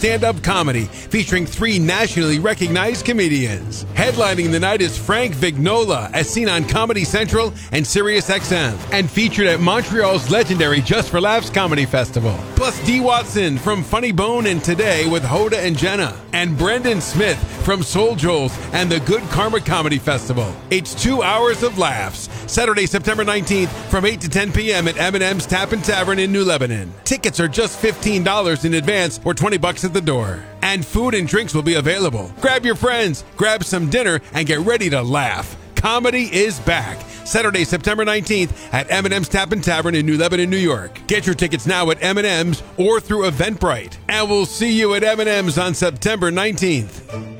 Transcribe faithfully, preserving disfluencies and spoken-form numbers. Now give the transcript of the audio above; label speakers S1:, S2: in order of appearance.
S1: stand-up comedy featuring three nationally recognized comedians. Headlining the night is Frank Vignola, as seen on Comedy Central and Sirius X M, and featured at Montreal's legendary Just for Laughs Comedy Festival. Plus Dee Watson from Funny Bone and Today with Hoda and Jenna, and Brendan Smith from Soul Joel's and the Good Karma Comedy Festival. It's two hours of laughs. Saturday, September nineteenth from eight to ten p.m. at M and M's Tap and Tavern in New Lebanon. Tickets are just fifteen dollars in advance or twenty bucks at the door. And food and drinks will be available. Grab your friends, grab some dinner, and get ready to laugh. Comedy is back. Saturday, September nineteenth at M and M's Tap and Tavern in New Lebanon, New York. Get your tickets now at M and M's or through Eventbrite. And we'll see you at M and M's on September nineteenth.